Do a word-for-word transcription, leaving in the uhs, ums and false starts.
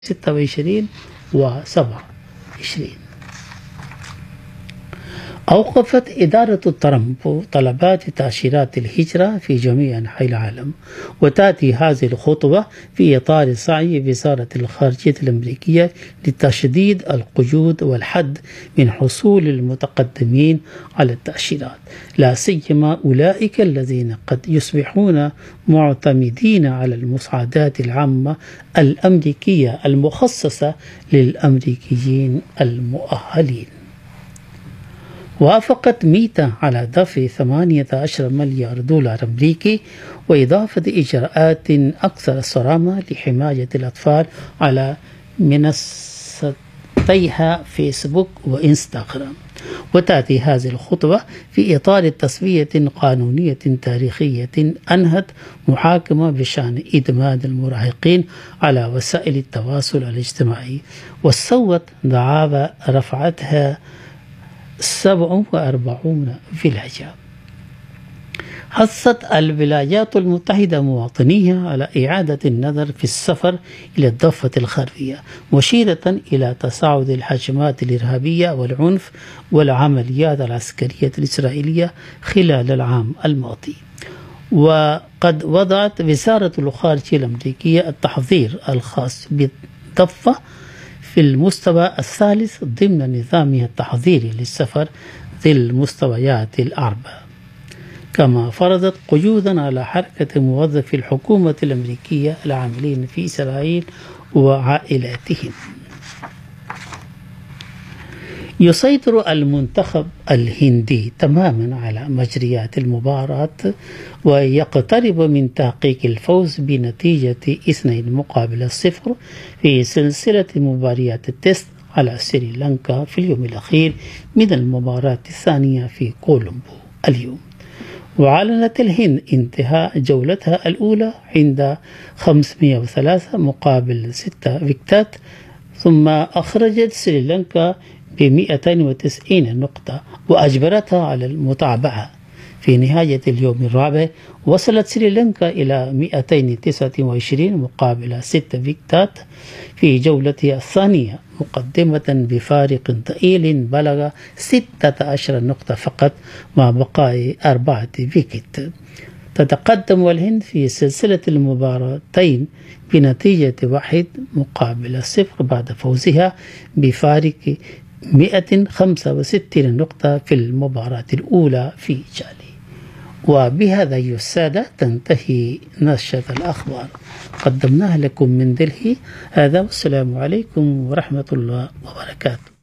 ستة وعشرين وسبعة وعشرين. أوقفت إدارة ترامب طلبات تأشيرات الهجرة في جميع أنحاء العالم، وتأتي هذه الخطوة في إطار سعي وزارة الخارجية الأمريكية لتشديد القيود والحد من حصول المتقدمين على التأشيرات، لا سيما أولئك الذين قد يصبحون معتمدين على المساعدات العامة الأمريكية المخصصة للأمريكيين المؤهلين. وافقت ميتا على دفع ثمانية عشر مليار دولار أمريكي وإضافة إجراءات أكثر صرامة لحماية الأطفال على منصتيها فيسبوك وإنستغرام. وتأتي هذه الخطوة في إطار تسوية قانونية تاريخية أنهت محاكمة بشأن إدمان المراهقين على وسائل التواصل الاجتماعي، وصوت دعاوى رفعتها سبعة وأربعين ولاية. حثت الولايات المتحدة مواطنيها على إعادة النظر في السفر إلى الضفة الغربية، مشيرة إلى تصاعد الهجمات الإرهابية والعنف والعمليات العسكرية الإسرائيلية خلال العام الماضي. وقد وضعت وزارة الخارجية الأمريكية التحذير الخاص بالضفة في المستوى الثالث ضمن نظامها التحضيري للسفر ذي المستويات الأربع، كما فرضت قيودا على حركة موظفي الحكومة الأمريكية العاملين في إسرائيل وعائلاتهم. يسيطر المنتخب الهندي تماما على مجريات المباراة، ويقترب من تحقيق الفوز بنتيجة اثنين مقابل صفر في سلسلة مباريات التست على سريلانكا في اليوم الأخير من المباراة الثانية في كولومبو اليوم. وأعلنت الهند انتهاء جولتها الأولى عند خمسمئة وثلاثة مقابل ستة ويكتات، ثم أخرجت سريلانكا بمئتين وتسعين نقطة وأجبرتها على المتابعة. في نهاية اليوم الرابع وصلت سريلانكا إلى مئتين وتسعة وعشرين مقابل ستة ويكتات في جولتها الثانية، مقدمة بفارق ضئيل بلغ ستة عشر نقطة فقط مع بقاء أربعة ويكت. تتقدم الهند في سلسلة المباراتين بنتيجة واحد مقابل صفر بعد فوزها بفارق مئة وخمسة وستين نقطة في المباراة الأولى في جالي. وبهذا أيها السادة تنتهي نشرة الأخبار قدمناها لكم من دلهي. هذا والسلام عليكم ورحمة الله وبركاته.